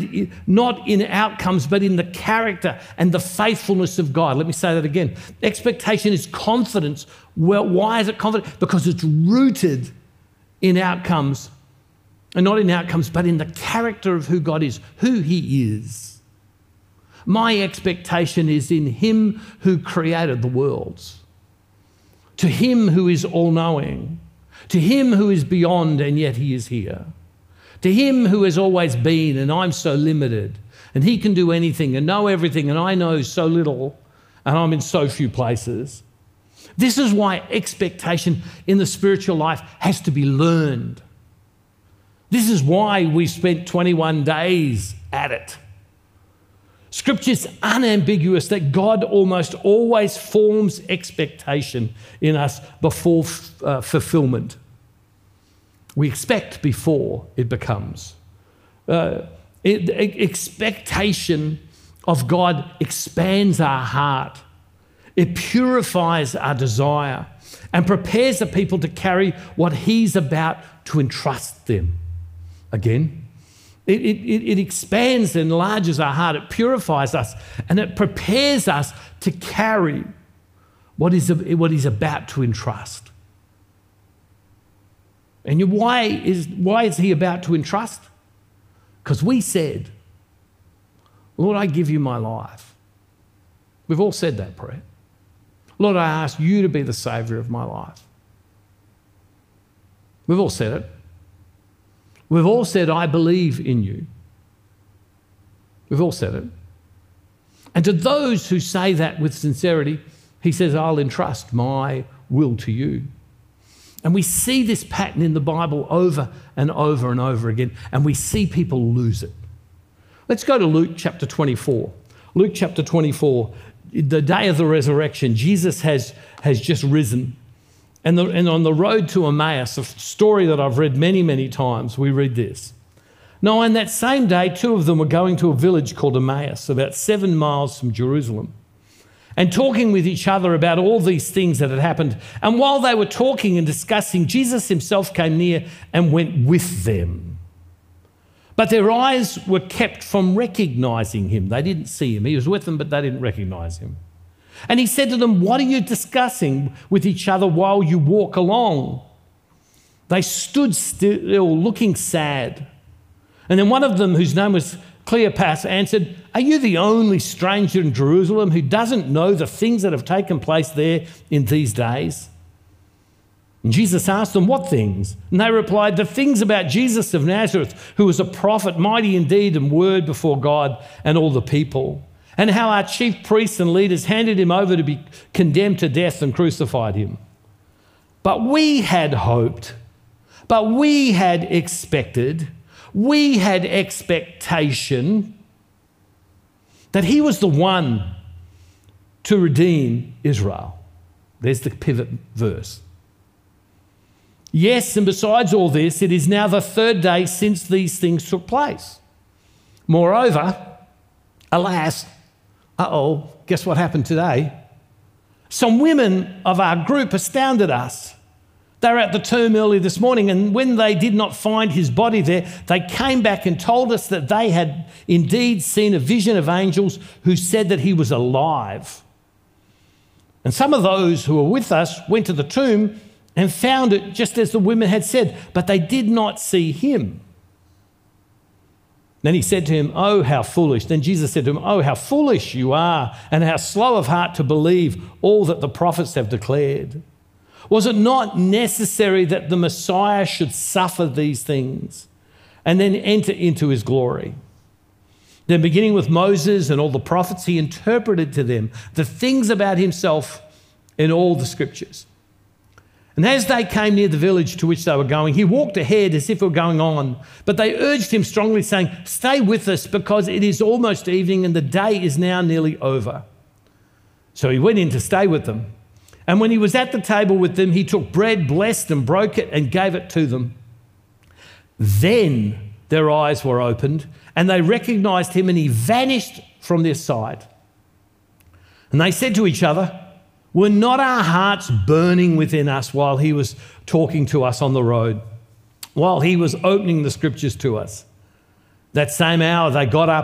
rooted not in outcomes, but in the character and the faithfulness of God. Let me say that again. Expectation is confidence. Well, why is it confident? Because it's rooted in outcomes, and not in outcomes, but in the character of who God is, who He is. My expectation is in Him who created the worlds, to Him who is all-knowing, to Him who is beyond and yet He is here, to Him who has always been and I'm so limited, and He can do anything and know everything and I know so little and I'm in so few places. This is why expectation in the spiritual life has to be learned. This is why we spent 21 days at it. Scripture's unambiguous that God almost always forms expectation in us before fulfillment. We expect before it becomes. Expectation of God expands our heart. It purifies our desire and prepares the people to carry what He's about to entrust them. Again, it expands and enlarges our heart. It purifies us and it prepares us to carry what He's about to entrust. And why is He about to entrust? Because we said, Lord, I give you my life. We've all said that prayer. Lord, I ask you to be the Saviour of my life. We've all said it. We've all said, I believe in you. We've all said it. And to those who say that with sincerity, He says, I'll entrust my will to you. And we see this pattern in the Bible over and over and over again, and we see people lose it. Let's go to Luke chapter 24. Luke chapter 24, the day of the resurrection, Jesus has just risen. And on the road to Emmaus, a story that I've read many, many times, we read this. Now, on that same day, two of them were going to a village called Emmaus, about 7 miles from Jerusalem, and talking with each other about all these things that had happened. And while they were talking and discussing, Jesus Himself came near and went with them. But their eyes were kept from recognizing Him. They didn't see Him. He was with them, but they didn't recognize Him. And He said to them, what are you discussing with each other while you walk along? They stood still, looking sad. And then one of them, whose name was Cleopas, answered, are you the only stranger in Jerusalem who doesn't know the things that have taken place there in these days? And Jesus asked them, what things? And they replied, the things about Jesus of Nazareth, who was a prophet, mighty in deed and word before God and all the people, and how our chief priests and leaders handed Him over to be condemned to death and crucified Him. But we had hoped, but we had expected, we had expectation that He was the one to redeem Israel. There's the pivot verse. Yes, and besides all this, it is now the third day since these things took place. Moreover, alas, guess what happened today? Some women of our group astounded us. They were at the tomb early this morning, and when they did not find His body there, they came back and told us that they had indeed seen a vision of angels who said that He was alive. And some of those who were with us went to the tomb and found it just as the women had said, but they did not see Him. Then He said to him, oh, how foolish. Then Jesus said to him, oh, how foolish you are, and how slow of heart to believe all that the prophets have declared. Was it not necessary that the Messiah should suffer these things and then enter into His glory? Then beginning with Moses and all the prophets, He interpreted to them the things about Himself in all the scriptures. And as they came near the village to which they were going, He walked ahead as if it were going on. But they urged Him strongly, saying, stay with us, because it is almost evening and the day is now nearly over. So He went in to stay with them. And when He was at the table with them, He took bread, blessed and broke it and gave it to them. Then their eyes were opened and they recognized Him, and He vanished from their sight. And they said to each other, were not our hearts burning within us while He was talking to us on the road, while He was opening the scriptures to us? That same hour they got up